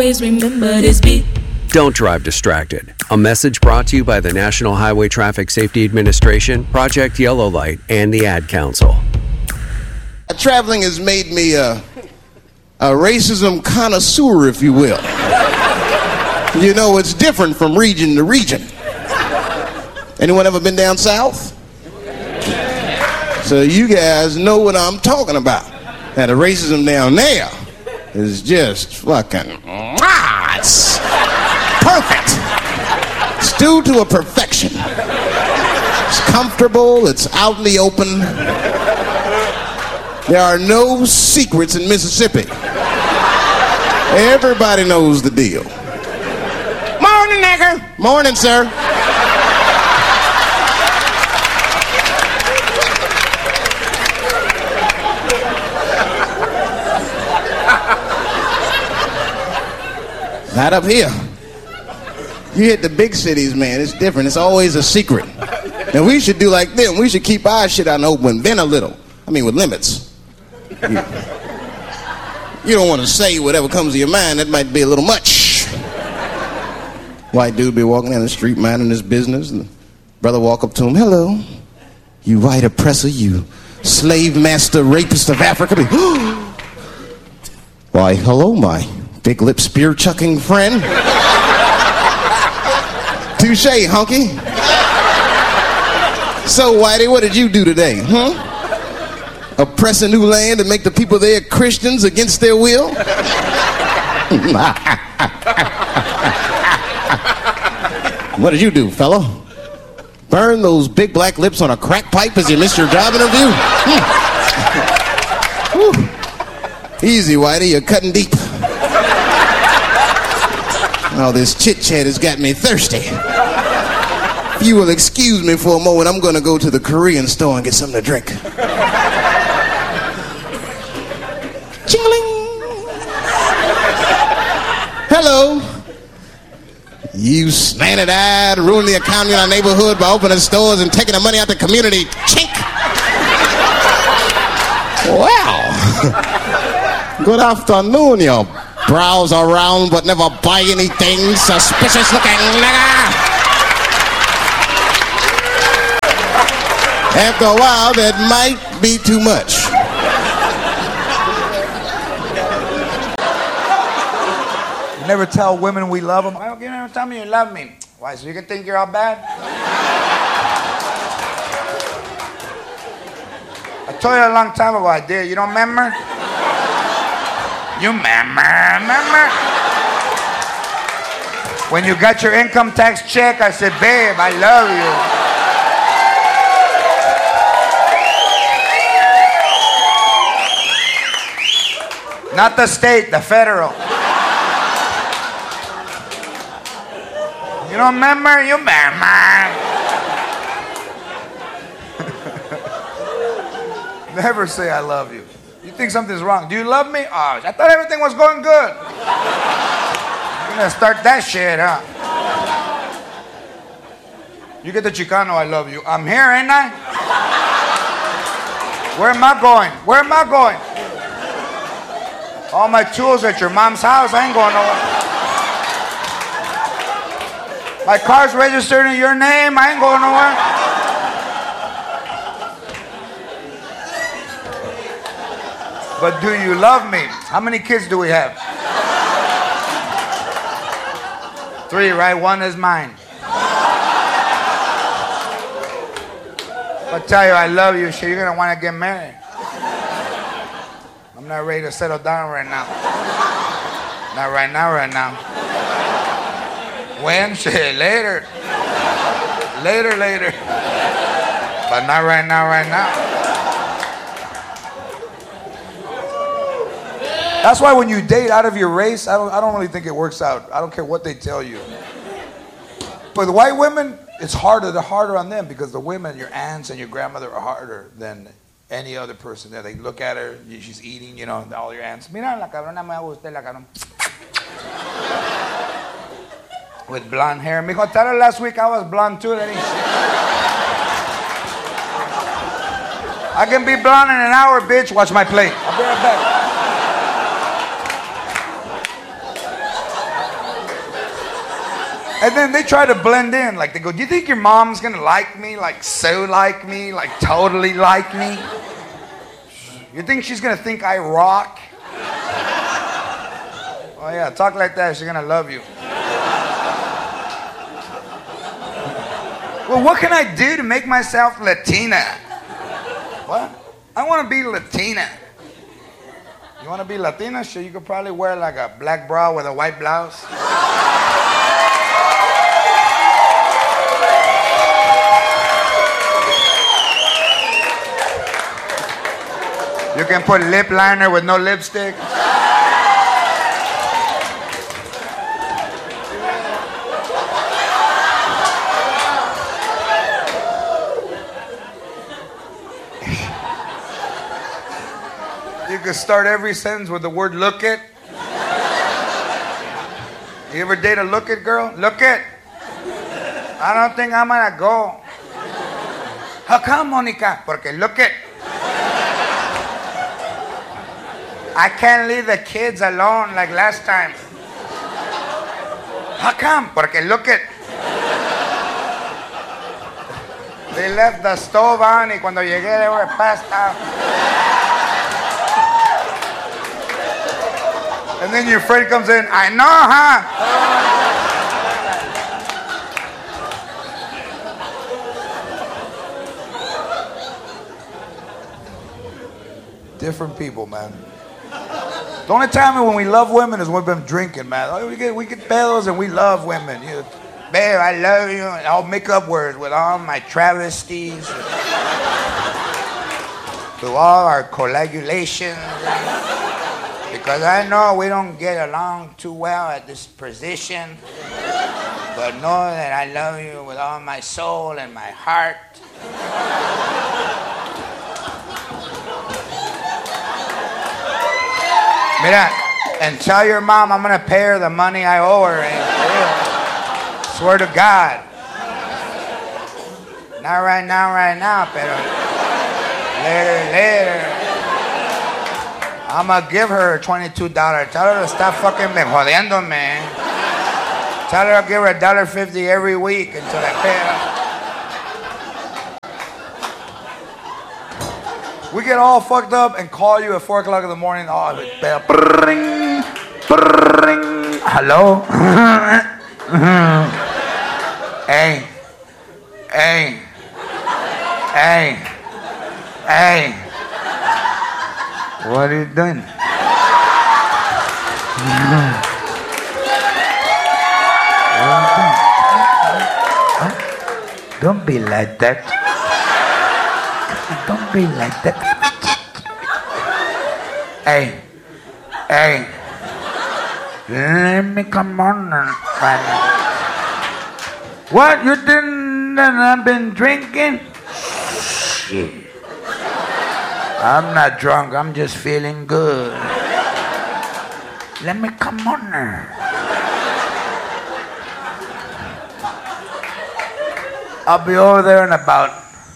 Always remember this beat. Don't drive distracted. A message brought to you by the National Highway Traffic Safety Administration, Project Yellow Light, and the Ad Council. Traveling has made me a racism connoisseur, if you will. You know, it's different from region to region. Anyone ever been down south? So you guys know what I'm talking about. And the racism down there is just fucking, it's perfect. It's due to a perfection. It's comfortable, it's out in the open. There are no secrets in Mississippi. Everybody knows the deal. Morning, nigger. Morning, sir. Not up here. You hit the big cities, man, it's different. It's always a secret. And we should do like them. We should keep our shit out in the open, bend a little. I mean, with limits. You don't want to say whatever comes to your mind. That might be a little much. White dude be walking down the street minding his business, and the brother walk up to him, hello, you white oppressor, you slave master rapist of Africa. Why, hello, my big lip spear chucking friend. Touche, hunky. So, Whitey, what did you do today, Oppress a new land and make the people there Christians against their will? What did you do, fella? Burn those big black lips on a crack pipe as you missed your job interview? Easy, Whitey, you're cutting deep. Oh, this chit-chat has got me thirsty. If you will excuse me for a moment, I'm going to go to the Korean store and get something to drink. Ching-a-ling. Hello. You slanted-eyed, ruining the economy in our neighborhood by opening stores and taking the money out the community. Chink. Wow. Good afternoon, you browse around but never buy anything, suspicious looking nigga. After a while, that might be too much. You never tell women we love them. Why don't you never tell me you love me? Why, so you can think you're all bad? I told you a long time ago I did. You don't remember? You remember? When you got your income tax check, I said, babe, I love you. Not the state, the federal. You don't remember? You remember. Never say I love you. You think something's wrong. Do you love me? Oh, I thought everything was going good. You're gonna start that shit, huh? You get the Chicano, I love you. I'm here, ain't I? Where am I going? Where am I going? All my tools at your mom's house. I ain't going nowhere. My car's registered in your name. I ain't going nowhere. But do you love me? How many kids do we have? 3, right? 1 is mine. I'll tell you I love you, shit, you're gonna want to get married. I'm not ready to settle down right now. Not right now. When? Shit, later. Later. But not right now. That's why when you date out of your race, I don't really think it works out. I don't care what they tell you. But the white women, it's harder. They're harder on them because the women, your aunts and your grandmother, are harder than any other person there. They look at her, she's eating, you know, all your aunts. Mira la cabrona me gusta la cabrona. With blonde hair. Mijo, tell her last week I was blonde too. That ain't shit. I can be blonde in an hour, bitch. Watch my plate. I'll be right back. And then they try to blend in. Like they go, do you think your mom's gonna like me? Like so like me? Like totally like me? You think she's gonna think I rock? Oh yeah, talk like that, she's gonna love you. Well, what can I do to make myself Latina? What? I wanna be Latina. You wanna be Latina? Sure, you could probably wear like a black bra with a white blouse. You can put lip liner with no lipstick. You can start every sentence with the word look it. You ever date a look it girl? Look it. I don't think I'm gonna go. How come, Monica? Porque look it. I can't leave the kids alone like last time. How come? Porque look it. They left the stove on y cuando llegué they were passed out. And then your friend comes in, I know, huh? Different people, man. The only time when we love women is when we've been drinking, man. Oh, we get pedos and we love women. You, babe, I love you. And I'll make up words with all my travesties, through all our coagulations. Because I know we don't get along too well at this position. But know that I love you with all my soul and my heart. Mira, and tell your mom I'm gonna pay her the money I owe her. Swear to God. Not right now, pero later. I'm gonna give her $22. Tell her to stop fucking me jodiendo, man. Tell her I'll give her $1.50 every week until I pay her. We get all fucked up and call you at 4 o'clock in the morning. Oh, bring. Hello? Hey. What are you doing? Don't be like that. Don't be like that. Hey. Let me come on. What? You didn't? I've been drinking? Shit. I'm not drunk. I'm just feeling good. Let me come on there. I'll be over there in about...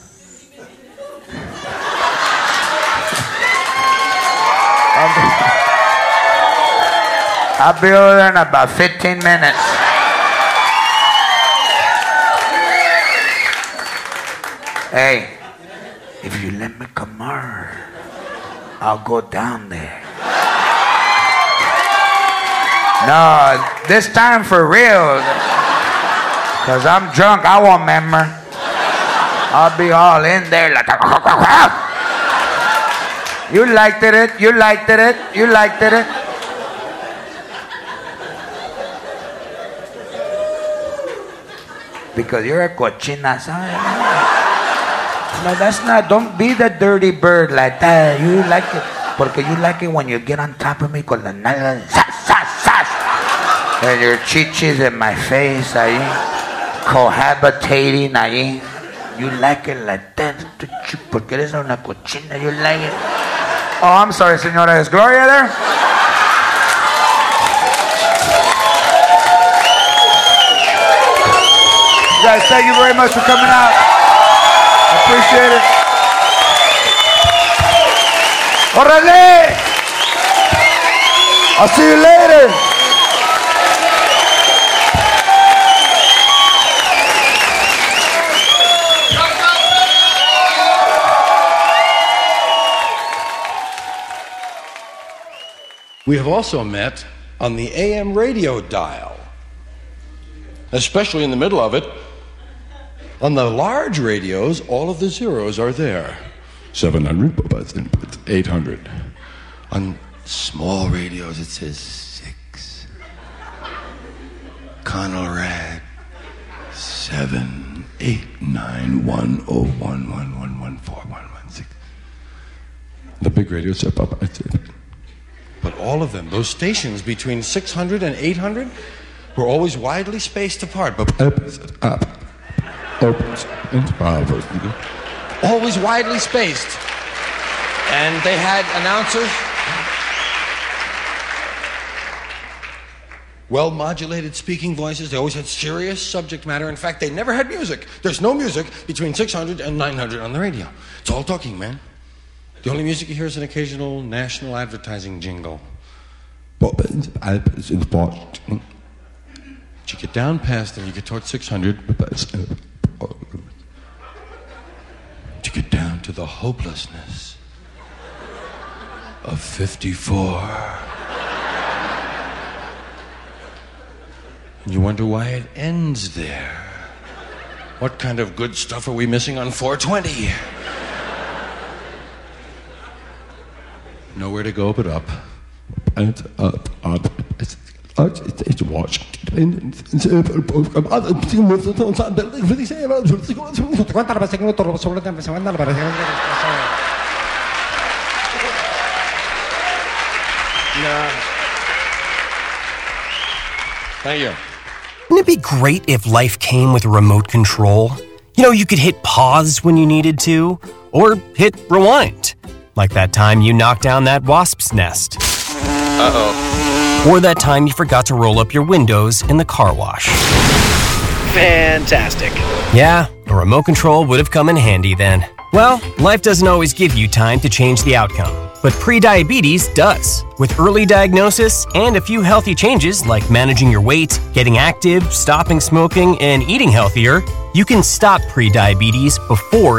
I'll be over there in about 15 minutes. Hey, if you let me come on, I'll go down there. No, this time for real. Because I'm drunk, I won't remember. I'll be all in there like... You liked it. Because you're a cochina, ¿sabes? No, that's not. Don't be the dirty bird like that. You like it. Porque you like it when you get on top of me con la nalga. And your chichis in my face, ahí. Cohabitating, ahí. You like it like that. Porque eres una cochina. You like it. Oh, I'm sorry, señora. Is Gloria there? Guys, thank you very much for coming out. I appreciate it. Orale! I'll see you later. We have also met on the AM radio dial, especially in the middle of it. On the large radios, all of the zeros are there. 700, 800. On small radios, it says 6. Conrad, 7, 8, 9, 1, 0, 1, 1, 1, 1, 4, 1, 1, 6. The big radios are up. But all of them, those stations between 600 and 800, were always widely spaced apart. Always widely spaced. And they had announcers, well-modulated speaking voices. They always had serious subject matter. In fact, they never had music. There's no music between 600 and 900 on the radio. It's all talking, man. The only music you hear is an occasional national advertising jingle. But you get down past them, you get towards 600. You get down to the hopelessness of 54. And you wonder why it ends there. What kind of good stuff are we missing on 420? Nowhere to go but up. And up. It's watch. Thank you. Wouldn't it be great if life came with a remote control? You know, you could hit pause when you needed to, or hit rewind. Like that time you knocked down that wasp's nest. Uh-oh. Or that time you forgot to roll up your windows in the car wash. Fantastic. Yeah, a remote control would have come in handy then. Well, life doesn't always give you time to change the outcome, but prediabetes does. With early diagnosis and a few healthy changes like managing your weight, getting active, stopping smoking, and eating healthier, you can stop prediabetes before